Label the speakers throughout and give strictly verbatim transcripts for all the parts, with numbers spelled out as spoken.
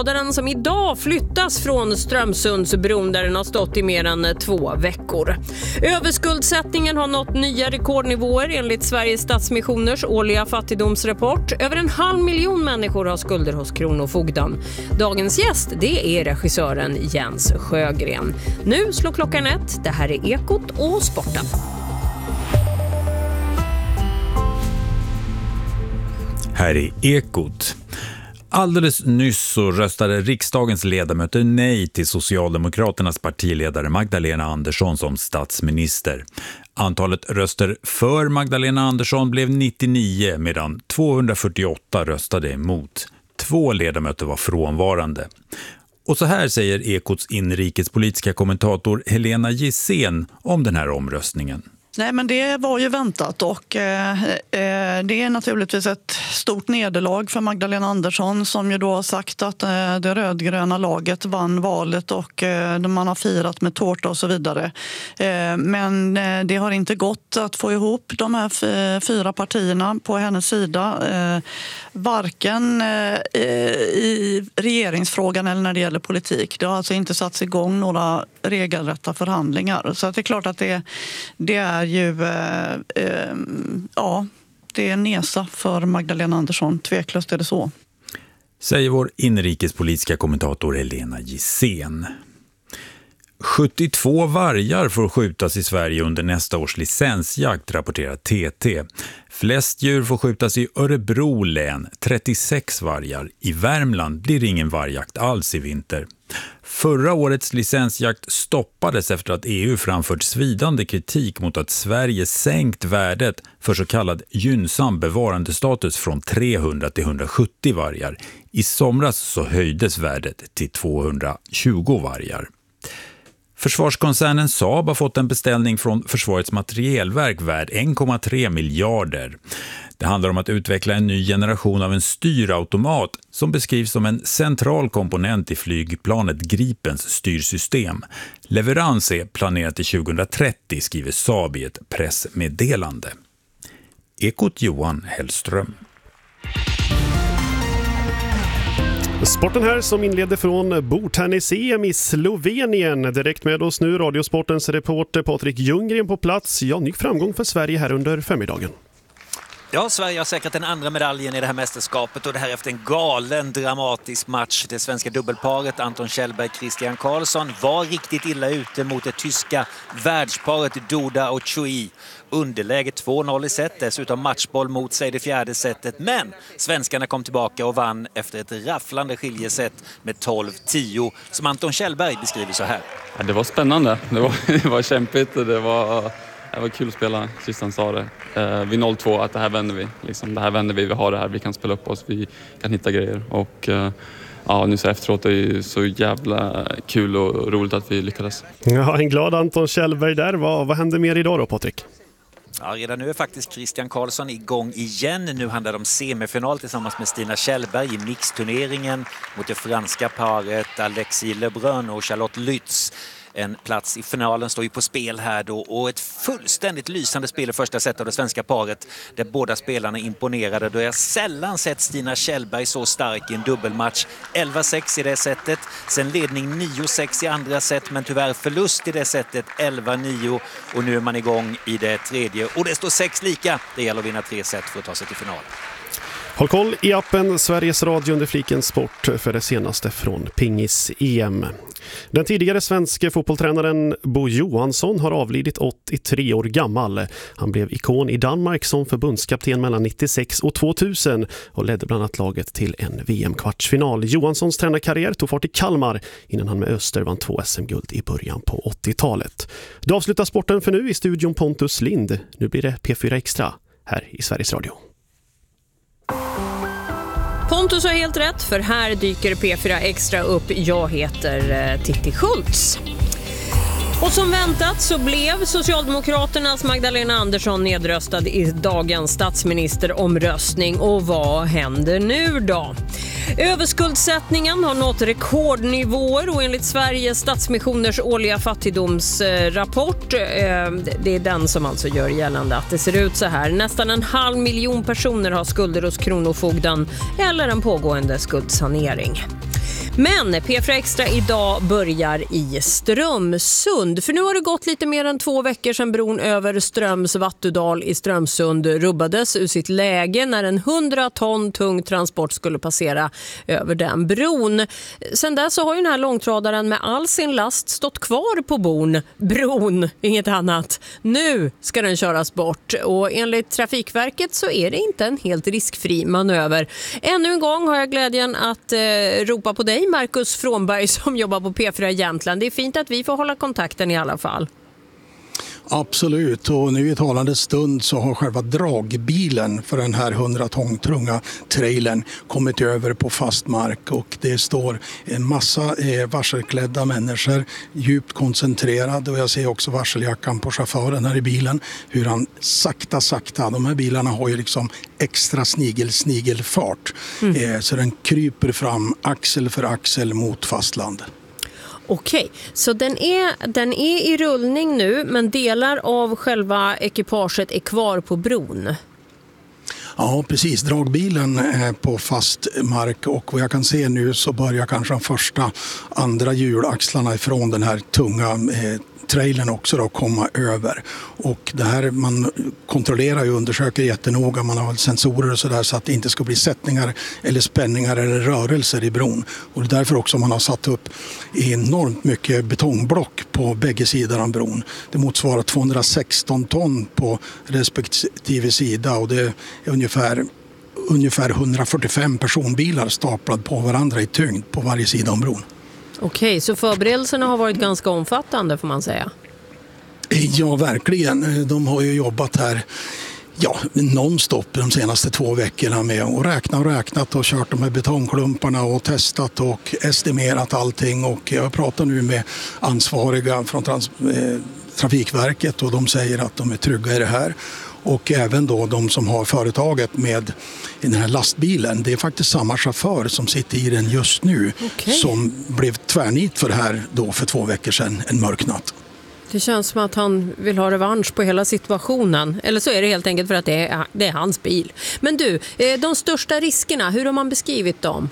Speaker 1: långtradaren som idag flyttas från Strömsundsbron där den har stått i mer än två veckor. Överskuldsättningen har nått nya rekordnivåer enligt Sveriges Stadsmissioners årliga fattigdomsrapport. Över en halv miljon människor har skulder hos Kronofogden. Dagens gäst, det är regissören Jens Sjögren. Nu slår klockan ett. Det här är Ekot och Sporten.
Speaker 2: Här är Ekot. Alldeles nyss så röstade riksdagens ledamöter nej till Socialdemokraternas partiledare Magdalena Andersson som statsminister. Antalet röster för Magdalena Andersson blev nittionio medan tvåhundrafyrtioåtta röstade emot. Två ledamöter var frånvarande. Och så här säger Ekots inrikespolitiska kommentator Helena Gissén om den här omröstningen.
Speaker 3: Nej, men det var ju väntat och eh, det är naturligtvis ett stort nederlag för Magdalena Andersson som ju då har sagt att eh, det rödgröna laget vann valet och eh, man har firat med tårta och så vidare. Eh, men eh, det har inte gått att få ihop de här f- fyra partierna på hennes sida. Eh, varken eh, i regeringsfrågan eller när det gäller politik. Det har alltså inte satts igång några regelrätta förhandlingar. Så att det är klart att det, det är ju eh, eh, ja, det är en nesa för Magdalena Andersson. Tveklöst är det så.
Speaker 2: Säger vår inrikespolitiska kommentator Helena Gissén. sjuttiotvå vargar får skjutas i Sverige under nästa års licensjakt, rapporterar T T. Flest djur får skjutas i Örebro län, trettiosex vargar. I Värmland blir det ingen vargjakt alls i vinter. Förra årets licensjakt stoppades efter att E U framfört svidande kritik mot att Sverige sänkt värdet för så kallad gynnsam bevarandestatus från trehundra till hundrasjuttio vargar. I somras så höjdes värdet till tvåhundratjugo vargar. Försvarskoncernen Saab har fått en beställning från Försvarets materielverk värd en komma tre miljarder. Det handlar om att utveckla en ny generation av en styrautomat som beskrivs som en central komponent i flygplanet Gripens styrsystem. Leverans är planerat till tjugohundratrettio, skriver Saab i ett pressmeddelande. Ekot Johan Hellström.
Speaker 4: Sporten här som inleder från bordtennis-E M i Slovenien. Direkt med oss nu Radiosportens reporter Patrik Ljunggren på plats. Ja, ny framgång för Sverige här under förmiddagen.
Speaker 5: Ja, Sverige har säkrat den andra medaljen i det här mästerskapet och det här efter en galen dramatisk match. Det svenska dubbelparet Anton Kjellberg och Christian Karlsson var riktigt illa ute mot det tyska världsparet Duda och Chui. Underläge två noll i set, dessutom matchboll mot sig det fjärde setet. Men svenskarna kom tillbaka och vann efter ett rafflande skiljeset med tolv tio som Anton Kjellberg beskriver så här.
Speaker 6: Ja, det var spännande, det var, det var kämpigt och det var... Det var kul att spela, Christian sa det. Eh, vid noll två att det här vänder vi. Liksom, det här vänder vi, vi har det här, vi kan spela upp oss, vi kan hitta grejer. Och eh, ja, nu så efteråt är det ju så jävla kul och roligt att vi lyckades.
Speaker 4: Ja, en glad Anton Kjellberg där. Vad, vad händer mer idag då, Patrik?
Speaker 5: Ja, redan nu är faktiskt Christian Karlsson igång igen. Nu handlar det om semifinal tillsammans med Stina Kjellberg i mixturneringen mot det franska paret Alexis Lebrun och Charlotte Lütz. En plats i finalen står ju på spel här då och ett fullständigt lysande spel i första set av det svenska paret där båda spelarna imponerade. Då jag sällan sett Stina Kjellberg så stark i en dubbelmatch. elva sex i det setet, sen ledning nio sex i andra set men tyvärr förlust i det setet elva nio och nu är man igång i det tredje och det står sex lika. Det gäller att vinna tre set för att ta sig till final.
Speaker 4: Håll koll i appen Sveriges Radio under fliken sport för det senaste från Pingis-E M. Den tidigare svenska fotbollstränaren Bo Johansson har avlidit åttiotre år gammal. Han blev ikon i Danmark som förbundskapten mellan nittiosex och tvåtusen och ledde bland annat laget till en V M-kvartsfinal. Johanssons tränarkarriär tog fart i Kalmar innan han med Öster vann två S M-guld i början på åttiotalet. Då avslutar sporten för nu i studion Pontus Lind. Nu blir det P fyra Extra här i Sveriges Radio.
Speaker 1: Pontus har helt rätt, för här dyker P fyra Extra upp. Jag heter Titti Schultz. Och som väntat så blev Socialdemokraternas Magdalena Andersson nedröstad i dagens statsministeromröstning. Och vad händer nu då? Överskuldsättningen har nått rekordnivåer och enligt Sveriges Stadsmissioners årliga fattigdomsrapport, det är den som alltså gör gällande att det ser ut så här. Nästan en halv miljon personer har skulder hos Kronofogden eller en pågående skuldsanering. Men P fyra Extra idag börjar i Strömsund. För nu har det gått lite mer än två veckor sedan bron över Ströms Vattudal i Strömsund rubbades ur sitt läge när en hundra ton tung transport skulle passera över den bron. Sen dess så har ju den här långtradaren med all sin last stått kvar på bron. Bron, inget annat. Nu ska den köras bort och enligt Trafikverket så är det inte en helt riskfri manöver. Ännu en gång har jag glädjen att eh, ropa på dig, Marcus Frånberg, som jobbar på P fyra Jämtland. Det är fint att vi får hålla kontakten i alla fall.
Speaker 7: Absolut, och nu i talande stund så har själva dragbilen för den här hundra ton tunga trailern kommit över på fast mark och det står en massa eh, varselklädda människor djupt koncentrerade och jag ser också varseljackan på chauffören här i bilen hur han sakta sakta, de här bilarna har ju liksom extra snigel snigelfart mm. eh, så den kryper fram axel för axel mot fastland.
Speaker 1: Okej, så den är, den är i rullning nu men delar av själva ekipaget är kvar på bron?
Speaker 7: Ja, precis. Dragbilen är på fast mark och vad jag kan se nu så börjar kanske de första andra hjulaxlarna ifrån den här tunga eh, trailern också då komma över. Och det här man kontrollerar och undersöker jättenoga. Man har sensorer och sådär så att det inte ska bli sättningar eller spänningar eller rörelser i bron. Och det är därför också man har satt upp enormt mycket betongblock på bägge sidor av bron. Det motsvarar tvåhundrasexton ton på respektive sida och det är ungefär ungefär hundrafyrtiofem personbilar staplade på varandra i tyngd på varje sida om bron.
Speaker 1: Okej, så förberedelserna har varit ganska omfattande får man säga.
Speaker 7: Ja, verkligen. De har ju jobbat här ja, nonstop de senaste två veckorna med att räkna och räknat och kört de här betongklumparna och testat och estimerat allting. Och jag pratar nu med ansvariga från trans- eh, Trafikverket och de säger att de är trygga i det här. Och även då de som har företaget med den här lastbilen. Det är faktiskt samma chaufför som sitter i den just nu okay. som blev tvärnit för det här då för två veckor sedan, en mörk natt.
Speaker 1: Det känns som att han vill ha revansch på hela situationen. Eller så är det helt enkelt för att det är, det är hans bil. Men du, de största riskerna, hur har man beskrivit dem?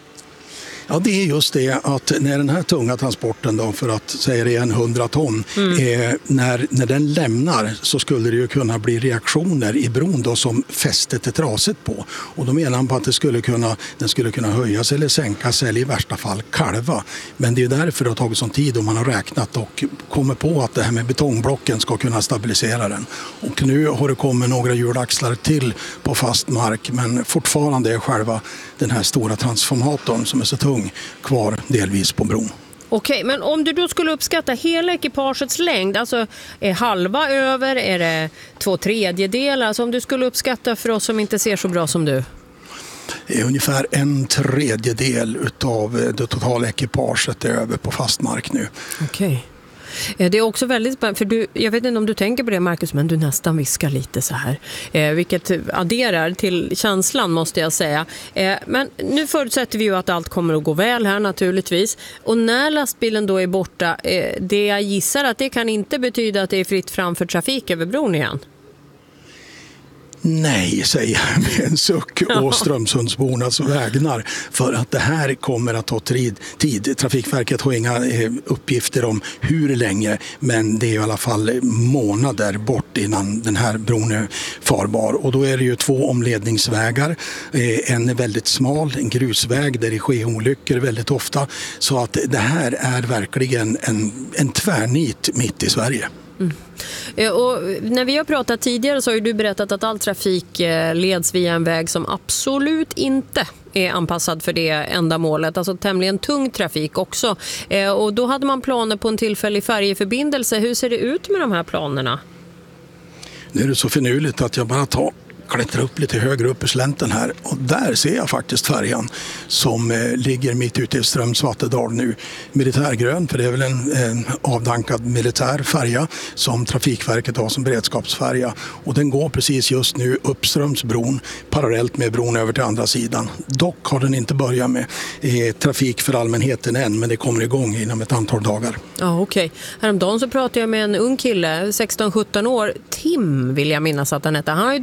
Speaker 7: Ja, det är just det att när den här tunga transporten då, för att säga det en hundra ton, mm. eh, när, när den lämnar så skulle det ju kunna bli reaktioner i bron då som fästet är trasigt på. Och då menar man på att det skulle kunna, den skulle kunna höjas eller sänkas eller i värsta fall kalva. Men det är ju därför det har tagit sån tid och man har räknat och kommer på att det här med betongblocken ska kunna stabilisera den. Och nu har det kommit några hjulaxlar till på fast mark men fortfarande är själva den här stora transformatorn som är så tung kvar delvis på bron.
Speaker 1: Okej, men om du då skulle uppskatta hela ekipagets längd, alltså är halva över, är det två tredjedelar, alltså om du skulle uppskatta för oss som inte ser så bra som du?
Speaker 7: Det är ungefär en tredjedel utav det totala ekipaget är över på fast mark nu.
Speaker 1: Okej. Det är också väldigt spännande, för du, jag vet inte om du tänker på det Marcus, men du nästan viskar lite så här. Eh, vilket adderar till känslan måste jag säga. Eh, men nu förutsätter vi ju att allt kommer att gå väl här naturligtvis. Och när lastbilen då är borta, eh, det jag gissar att det kan inte betyda att det är fritt fram för trafik över bron igen.
Speaker 7: Nej, säger jag med en suck och Strömsundsbornas vägnar för att det här kommer att ta tid. tid. Trafikverket har inga uppgifter om hur länge men det är i alla fall månader bort innan den här bron är farbar. Och då är det ju två omledningsvägar. En är väldigt smal, en grusväg där det sker olyckor väldigt ofta. Så att det här är verkligen en, en tvärnit mitt i Sverige.
Speaker 1: Mm. Och när vi har pratat tidigare så har ju du berättat att all trafik leds via en väg som absolut inte är anpassad för det ändamålet, alltså tämligen tung trafik också. Och då hade man planer på en tillfällig färjeförbindelse. Hur ser det ut med de här planerna?
Speaker 7: Nu är det så finurligt att jag bara tar klättra upp lite högre upp i slänten här och där ser jag faktiskt färjan som eh, ligger mitt ute i Ströms Vattudal nu. Militärgrön, för det är väl en eh, avdankad militär färja som Trafikverket har som beredskapsfärja och den går precis just nu uppströms bron parallellt med bron över till andra sidan. Dock har den inte börjat med eh, trafik för allmänheten än men det kommer igång inom ett antal dagar.
Speaker 1: Ja, okej. Okay. Häromdagen så pratade jag med en ung kille, sexton sjutton år, Tim vill jag minnas att han hette. Han har ju dragit igång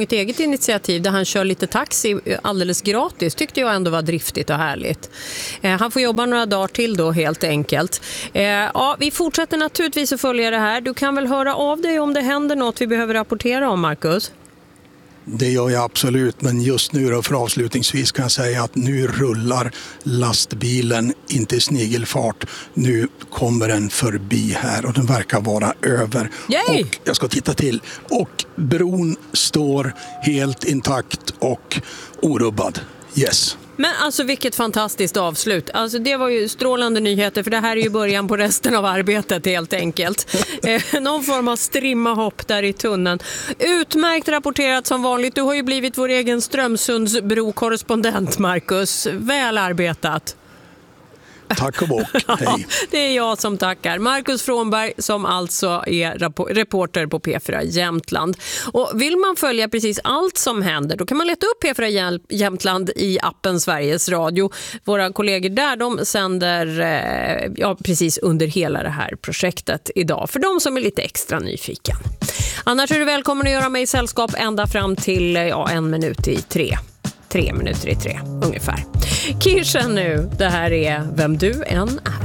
Speaker 1: ett eget initiativ där han kör lite taxi alldeles gratis. Tyckte jag ändå var driftigt och härligt. Eh, han får jobba några dagar till då helt enkelt. Eh, ja, vi fortsätter naturligtvis att följa det här. Du kan väl höra av dig om det händer något vi behöver rapportera om, Marcus?
Speaker 7: Det gör jag absolut, men just nu då, för avslutningsvis kan jag säga att nu rullar lastbilen inte i snigelfart. Nu kommer den förbi här och den verkar vara över.
Speaker 1: Yay!
Speaker 7: Och jag ska titta till. Och bron står helt intakt och orubbad. Yes.
Speaker 1: Men alltså vilket fantastiskt avslut. Alltså det var ju strålande nyheter, för det här är ju början på resten av arbetet helt enkelt. Eh, någon form av strimma hopp där i tunneln. Utmärkt rapporterat som vanligt. Du har ju blivit vår egen Strömsundsbro-korrespondent, Marcus. Väl arbetat.
Speaker 7: Tack och bock. Hej.
Speaker 1: Ja, det är jag som tackar. Marcus Frånberg som alltså är reporter på P fyra Jämtland. Och vill man följa precis allt som händer, då kan man leta upp P fyra Jämtland i appen Sveriges Radio. Våra kollegor där, de sänder ja, precis under hela det här projektet idag. För de som är lite extra nyfiken. Annars är du välkommen att göra mig sällskap ända fram till ja, en minut i tre. Tre minuter i tre, ungefär. Kirsten nu, det här är Vem du än är.